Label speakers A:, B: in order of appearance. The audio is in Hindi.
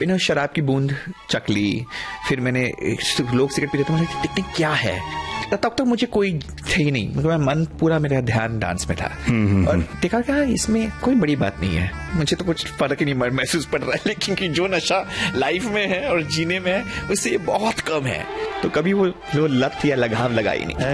A: मैंने शराब की बूंद चख ली, फिर मैंने लोग सिगरेट पीते थे, मुझे देखते क्या है, तब तक मुझे कोई थे ही नहीं, मतलब मन पूरा मेरा ध्यान डांस में था। और देखा क्या इसमें कोई बड़ी बात नहीं है, मुझे तो कुछ फर्क ही नहीं महसूस पड़ रहा है, लेकिन कि जो नशा लाइफ में है और जीने में है उससे ये बहुत कम है। तो कभी वो लत या लगाम लगाई नहीं।